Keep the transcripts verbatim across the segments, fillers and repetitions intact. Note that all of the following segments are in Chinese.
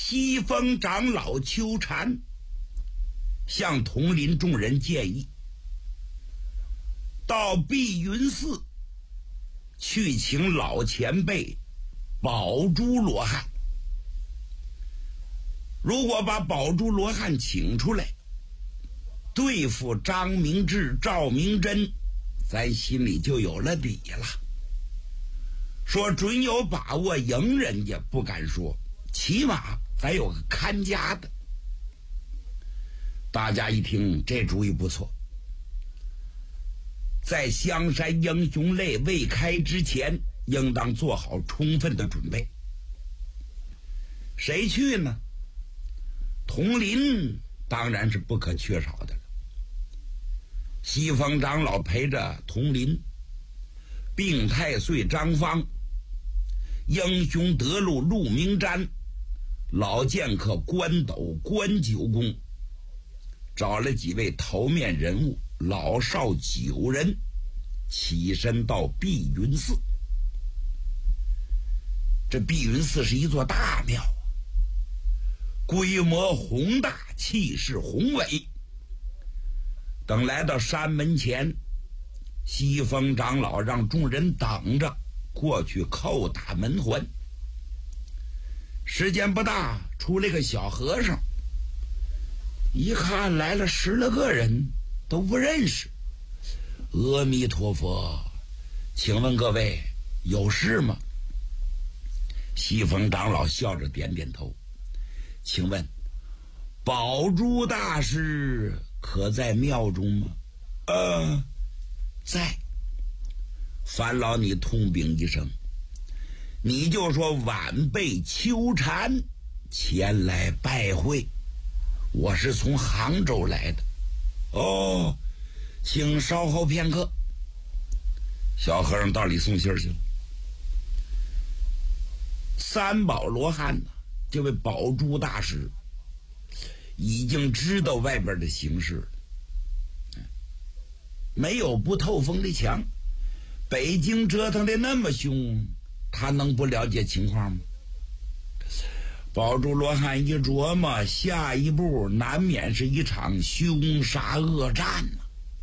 西风长老秋禅向统领众人建议，到碧云寺去请老前辈宝珠罗汉。如果把宝珠罗汉请出来，对付张明志、赵明真，咱心里就有了底了。说准有把握赢人家不敢说，起码咱有个看家的。大家一听这主意不错，在香山英雄泪未开之前，应当做好充分的准备。谁去呢？统领当然是不可缺少的了。西风长老陪着统领，病太岁张方，英雄德禄陆明瞻，老剑客关斗关九公，找了几位头面人物，老少九人，起身到碧云寺。这碧云寺是一座大庙，规模宏大，气势宏伟。等来到山门前，西风长老让众人等着，过去叩打门环。时间不大，出来个小和尚，一看来了十来个人，都不认识。阿弥陀佛，请问各位有事吗？西风长老笑着点点头，请问宝珠大师可在庙中吗？呃，在。烦劳你通禀一声，你就说晚辈秋禅前来拜会，我是从杭州来的。哦，请稍后片刻。小和尚到里送信去了。三宝罗汉呢，这位宝珠大师已经知道外边的形势了，没有不透风的墙。北京折腾的那么凶，他能不了解情况吗？宝珠罗汉一琢磨，下一步难免是一场凶杀恶战呢、啊。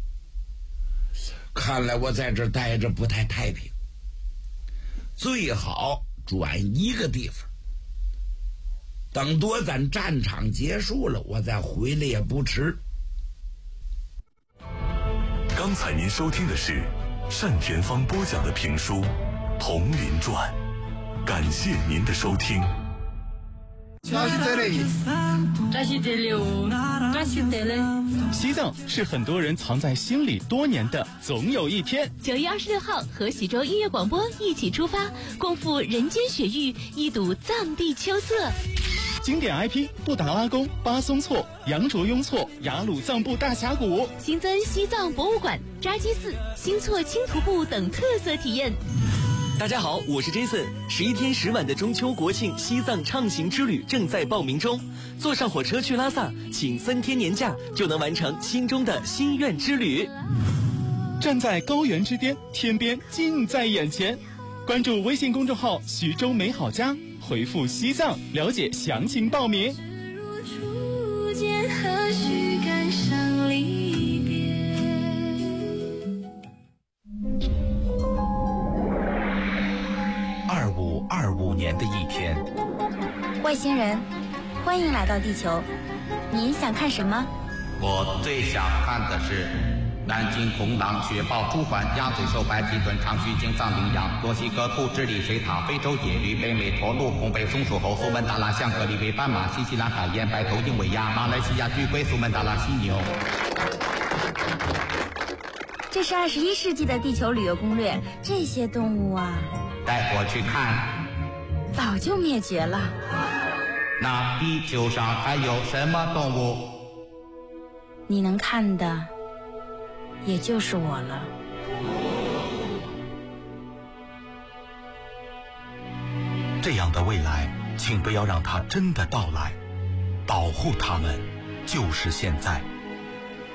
看来我在这待着不太太平，最好转一个地方，等多咱战场结束了，我再回来也不迟。 刚才您收听的是单田芳播讲的评书《铜林传》，感谢您的收听。 西藏是很多人藏在心里多年的总有一天。 九月二十六号和喜洲音乐广播一起出发，共赴人间雪域，一睹藏地秋色。 经典 I P 布达拉宫、巴松措、羊卓雍措、雅鲁藏布大峡谷， 新增西藏博物馆、扎基寺、新措轻徒步等特色体验。 大家好，我是 Jason。十一天十晚的中秋国庆西藏畅行之旅正在报名中，坐上火车去拉萨，请三天年假就能完成心中的心愿之旅。 站在高原之巅，天边近在眼前。关注微信公众号徐州美好家，回复西藏了解详情报名。 二五二五年的一天， 外星人，欢迎来到地球。你想看什么？ 我最想看的是南京红狼、雪豹、朱鹮、鸭嘴兽、白鳍豚、长须鲸、藏羚羊、墨西哥兔、智利水獭、非洲野驴、北美驼鹿、红背松鼠猴、苏门答腊象、格里维斑马、新西兰海燕、白头鹰尾鸭、马来西亚巨龟、苏门答腊犀牛。 这是二十一世纪的地球旅游攻略，这些动物啊， 带我去看。 早就灭绝了。 那地球上还有什么动物？ 你能看的也就是我了。 这样的未来，请不要让它真的到来，保护它们，就是现在。